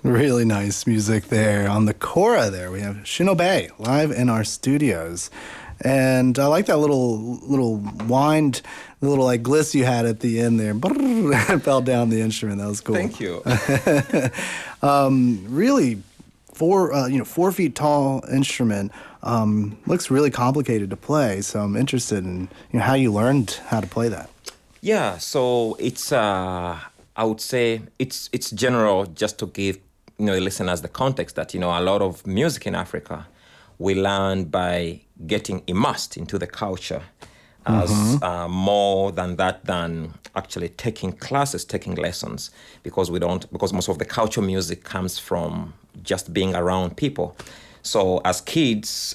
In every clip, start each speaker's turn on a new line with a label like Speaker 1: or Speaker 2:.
Speaker 1: Really nice music there. On the Kora there, we have Shinobe live in our studios. And I like that little wind, the little like gliss you had at the end there. It fell down the instrument. That was cool.
Speaker 2: Thank you.
Speaker 1: Really, 4 feet tall instrument. Looks really complicated to play. So I'm interested in how you learned how to play that.
Speaker 2: Yeah, so it's I would say it's general, just to give the listeners the context that a lot of music in Africa we learn by getting immersed into the culture as more than actually taking classes, taking lessons, because most of the cultural music comes from just being around people. So as kids,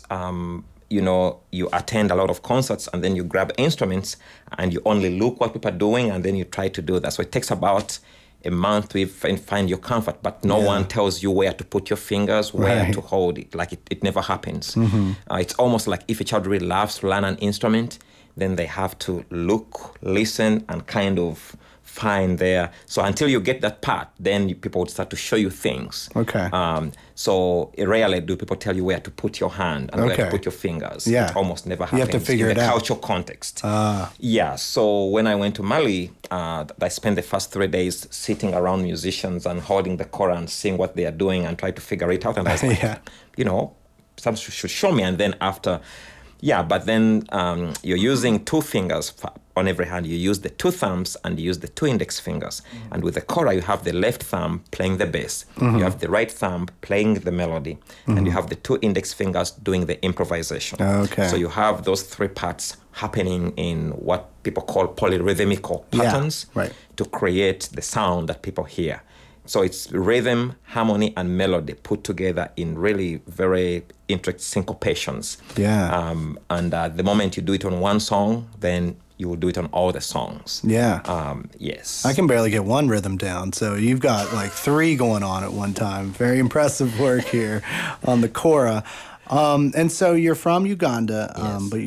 Speaker 2: you attend a lot of concerts and then you grab instruments and you only look what people are doing and then you try to do that. So it takes about a month to find your comfort, but no one tells you where to put your fingers, where to hold it. Like it never happens. It's almost like if a child really loves to learn an instrument, then they have to look, listen, and kind of find there. So until you get that part, then people would start to show you things.
Speaker 1: Okay.
Speaker 2: So rarely do people tell you where to put your hand and where to put your fingers.
Speaker 1: Yeah.
Speaker 2: It almost never happens.
Speaker 1: You have to figure it out.
Speaker 2: In the cultural context. Yeah. So when I went to Mali, I spent the first 3 days sitting around musicians and holding the Kora and seeing what they are doing and try to figure it out. And I was like, some should show me. And then after... Yeah, but then you're using 2 fingers on every hand. You use the 2 thumbs and you use the 2 index fingers. And with the Kora, you have the left thumb playing the bass. You have the right thumb playing the melody. And you have the 2 index fingers doing the improvisation.
Speaker 1: Okay.
Speaker 2: So you have those 3 parts happening in what people call polyrhythmical patterns to create the sound that people hear. So it's rhythm, harmony, and melody put together in really very intricate syncopations.
Speaker 1: Yeah.
Speaker 2: And the moment you do it on one song, then you will do it on all the songs.
Speaker 1: Yeah.
Speaker 2: Yes.
Speaker 1: I can barely get one rhythm down, so you've got like 3 going on at one time. Very impressive work here on the Kora. And so you're from Uganda, but